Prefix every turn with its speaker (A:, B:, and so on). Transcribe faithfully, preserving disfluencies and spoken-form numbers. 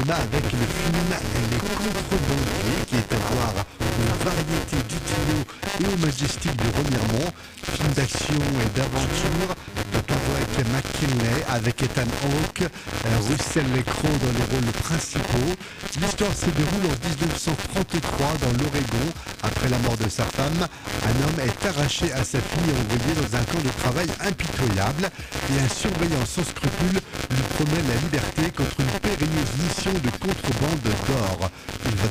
A: cinéma avec le film Les Contrebandiers, qui est à voir aux Variétés du Trio et au Majestic de Remiremont. Film d'action et d'aventure de Patrick McKinley avec Ethan Hawke, Russell Crowe dans les rôles principaux. L'histoire se déroule en dix-neuf cent trente-trois dans l'Oregon. Après la mort de sa femme, un homme est arraché à sa fille et envoyé dans un camp de travail impitoyable, et un surveillant sans scrupules lui promet la liberté contre une périlleuse mission de contrebande d'or. Il va